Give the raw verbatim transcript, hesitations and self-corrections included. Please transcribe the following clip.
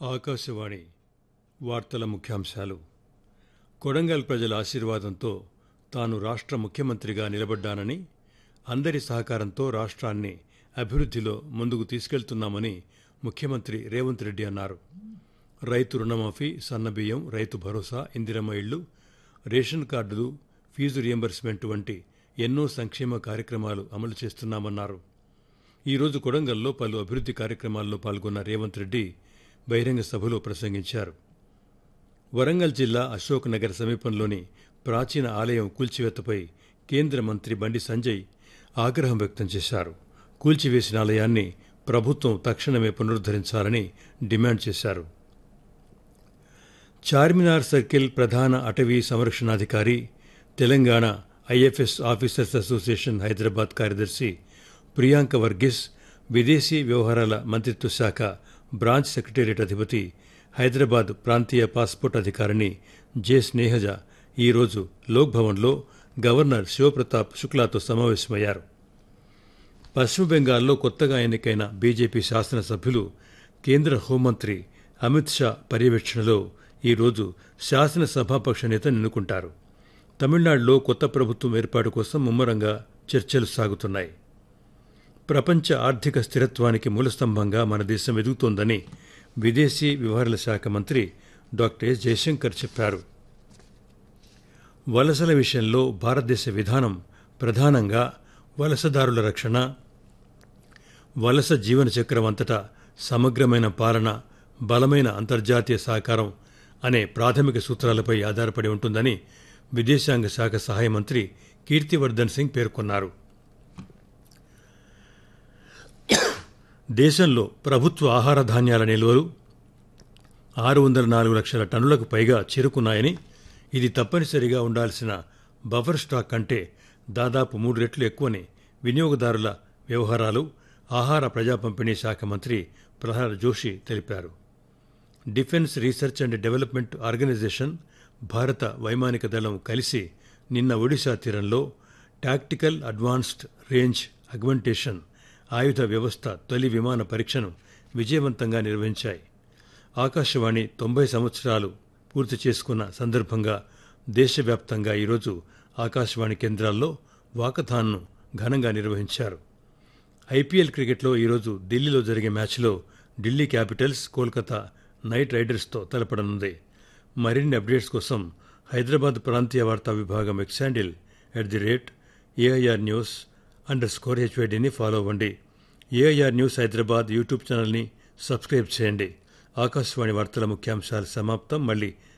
ఆకాశవాణి వార్తల ముఖ్యాంశాలు. కొడంగల్ ప్రజల ఆశీర్వాదంతో తాను రాష్ట్ర ముఖ్యమంత్రిగా నిలబడ్డానని, అందరి సహకారంతో రాష్ట్రాన్ని అభివృద్ధిలో ముందుకు తీసుకెళ్తున్నామని ముఖ్యమంత్రి రేవంత్ రెడ్డి అన్నారు. రైతు రుణమాఫీ, సన్నబియ్యం, రైతు భరోసా, ఇందిరమ్మ ఇళ్లు, రేషన్ కార్డులు, ఫీజు రియంబర్స్మెంట్ వంటి ఎన్నో సంక్షేమ కార్యక్రమాలు అమలు చేస్తున్నామన్నారు. ఈరోజు కొడంగల్లో పలు అభివృద్ధి కార్యక్రమాల్లో పాల్గొన్న రేవంత్ రెడ్డి బహిరంగ సభలో ప్రసంగించారు. వరంగల్ జిల్లా అశోక్ నగర్ సమీపంలోని ప్రాచీన ఆలయం కూల్చివేతపై కేంద్ర మంత్రి బండి సంజయ్ ఆగ్రహం వ్యక్తం చేశారు. కూల్చివేసిన ఆలయాన్ని ప్రభుత్వం తక్షణమే పునరుద్ధరించాలని డిమాండ్ చేశారు. చార్మినార్ సర్కిల్ ప్రధాన అటవీ సంరక్షణాధికారి, Telangana IFS officers association Hyderabad కార్యదర్శి ప్రియాంక వర్గీస్, విదేశీ వ్యవహారాల మంత్రిత్వ శాఖ బ్రాంచ్ సెక్రటేరియట్ అధిపతి, హైదరాబాద్ ప్రాంతీయ పాస్పోర్ట్ అధికారిని జె స్నేహజ ఈరోజు లోక్ భవన్లో గవర్నర్ శివప్రతాప్ శుక్లాతో సమావేశమయ్యారు. పశ్చిమ బెంగాల్లో కొత్తగా ఎన్నికైన బీజేపీ శాసనసభ్యులు కేంద్ర హోంమంత్రి అమిత్ షా పర్యవేక్షణలో ఈరోజు శాసనసభాపక్ష నేతను ఎన్నుకుంటారు. తమిళనాడులో కొత్త ప్రభుత్వం ఏర్పాటు కోసం ముమ్మరంగా చర్చలు సాగుతున్నాయి. ప్రపంచ ఆర్థిక స్థిరత్వానికి మూలస్తంభంగా మన దేశం ఎదుగుతోందని విదేశీ వ్యవహారాల శాఖ మంత్రి డాక్టర్ ఎస్ జయశంకర్ చెప్పారు. వలసల విషయంలో భారతదేశ విధానం ప్రధానంగా వలసదారుల రక్షణ, వలస జీవన చక్రం అంతటా సమగ్రమైన పాలన, బలమైన అంతర్జాతీయ సహకారం అనే ప్రాథమిక సూత్రాలపై ఆధారపడి ఉంటుందని విదేశాంగ శాఖ సహాయ మంత్రి కీర్తివర్ధన్ సింగ్ పేర్కొన్నారు. దేశంలో ప్రభుత్వ ఆహార ధాన్యాల నిల్వలు ఆరు వందల నాలుగు లక్షల టన్నులకు పైగా చేరుకున్నాయని, ఇది తప్పనిసరిగా ఉండాల్సిన బఫర్ స్టాక్ కంటే దాదాపు మూడు రెట్లు ఎక్కువని వినియోగదారుల వ్యవహారాలు, ఆహార ప్రజా పంపిణీ శాఖ మంత్రి ప్రహ్లాద్ జోషి తెలిపారు. Defence research and development organisation, భారత వైమానిక దళం కలిసి నిన్న ఒడిశా తీరంలో టాక్టికల్ అడ్వాన్స్డ్ రేంజ్ అగ్మెంటేషన్ ఆయుధ వ్యవస్థ తొలి విమాన పరీక్షను విజయవంతంగా నిర్వహించాయి. ఆకాశవాణి తొంభై సంవత్సరాలు పూర్తి చేసుకున్న సందర్భంగా దేశవ్యాప్తంగా ఈరోజు ఆకాశవాణి కేంద్రాల్లో వాకథాన్ను ఘనంగా నిర్వహించారు. ఐపీఎల్ క్రికెట్లో ఈరోజు ఢిల్లీలో జరిగే మ్యాచ్లో ఢిల్లీ క్యాపిటల్స్ కోల్కతా నైట్ రైడర్స్తో తలపడనుంది. మరిన్ని అప్డేట్స్ కోసం హైదరాబాద్ ప్రాంతీయ వార్తా విభాగం X handle at the rate AIR news under score హెచ్వైడీని follow అవ్వండి. ఏఐఆర్ న్యూస్ హైదరాబాద్ యూట్యూబ్ ఛానల్ని సబ్స్క్రైబ్ చేయండి. ఆకాశవాణి వార్తల ముఖ్యాంశాలు సమాప్తం. మళ్ళీ